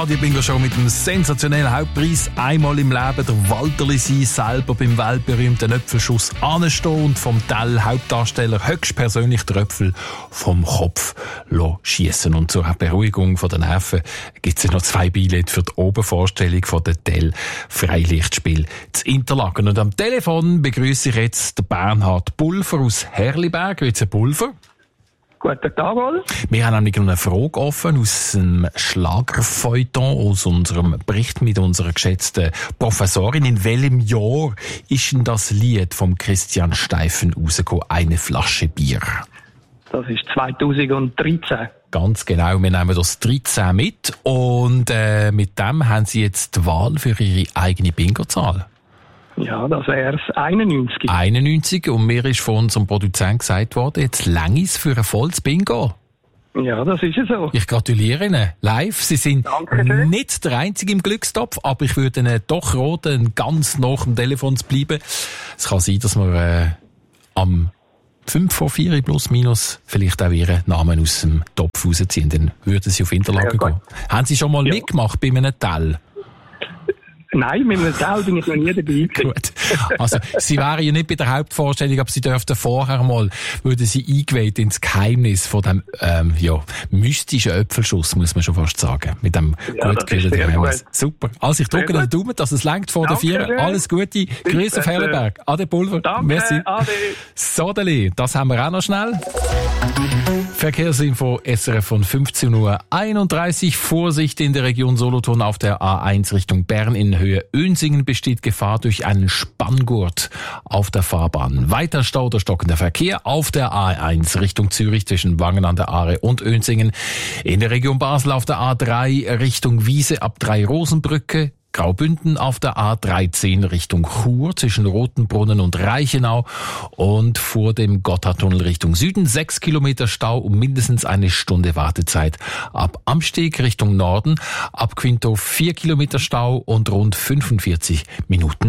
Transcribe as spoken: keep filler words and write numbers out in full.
Radio Bingo Show mit dem sensationellen Hauptpreis. Einmal im Leben der Walterli sein, selber beim weltberühmten Äpfelschuss anstehen und vom Tell Hauptdarsteller höchstpersönlich den Äpfel vom Kopf schiessen. Und zur Beruhigung der Nerven gibt es noch zwei Billette für die Obervorstellung von der Tell Freilichtspiel zu Interlaken. Und am Telefon begrüße ich jetzt den Bernhard Pulver aus Herliberg. Grüezi, Pulver. Guten Tag, all. Wir haben nämlich noch eine Frage offen aus dem Schlagerfeuilleton, aus unserem Bericht mit unserer geschätzten Professorin. In welchem Jahr ist denn das Lied vom Christian Steifen rausgekommen, «Eine Flasche Bier»? Das ist zweitausenddreizehn. Ganz genau, wir nehmen das dreizehn mit und äh, mit dem haben Sie jetzt die Wahl für Ihre eigene Bingo-Zahl. Ja, das wäre es einundneunzig. einundneunzig und mir ist von unserem Produzenten gesagt worden, jetzt lange ist für ein volles Bingo. Ja, das ist es so. Ich gratuliere Ihnen live. Sie sind Dankeschön. Nicht der Einzige im Glückstopf, aber ich würde Ihnen doch raten, ganz nach dem Telefon zu bleiben. Es kann sein, dass wir äh, am fünf vor vier plus minus vielleicht auch Ihren Namen aus dem Topf rausziehen. Dann würden Sie auf Interlaken gehen. Haben Sie schon mal ja. mitgemacht bei einem Tell? Nein, mit einem Teil bin ich noch nie dabei. Gut. Also, Sie wären ja nicht bei der Hauptvorstellung, aber Sie dürften vorher mal, würden Sie eingeweiht ins Geheimnis von dem, ähm, ja, mystischen Äpfelschuss, muss man schon fast sagen. Mit dem ja, gut gehörten Geheimnis. Super. Also, ich drücke den Daumen, dass es reicht vor der Vier. Alles Gute. Grüße auf Herliberg. Ade Pulver. Danke. Merci. Ade. Sodeli, das haben wir auch noch schnell. Verkehrsinfo S R F von fünfzehn Uhr einunddreißig. Vorsicht in der Region Solothurn auf der A eins Richtung Bern in Höhe Önsingen besteht Gefahr durch einen Spanngurt auf der Fahrbahn. Weiter Stau oder stockender Verkehr auf der A eins Richtung Zürich zwischen Wangen an der Aare und Önsingen. In der Region Basel auf der A drei Richtung Wiese ab drei Rosenbrücke. Graubünden auf der A dreizehn Richtung Chur zwischen Rotenbrunnen und Reichenau und vor dem Gotthardtunnel Richtung Süden sechs Kilometer Stau und mindestens eine Stunde Wartezeit. Ab Amsteg Richtung Norden, ab Quinto vier Kilometer Stau und rund fünfundvierzig Minuten